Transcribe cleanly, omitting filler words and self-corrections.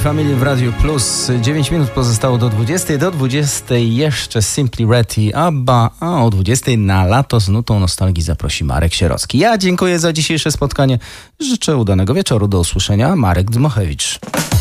Family w Radiu Plus. 9 minut pozostało do 20. Do 20 jeszcze Simply Red i ABBA, a o 20 na lato z nutą nostalgii zaprosi Marek Sierocki. Ja dziękuję za dzisiejsze spotkanie. Życzę udanego wieczoru. Do usłyszenia. Marek Dmochewicz.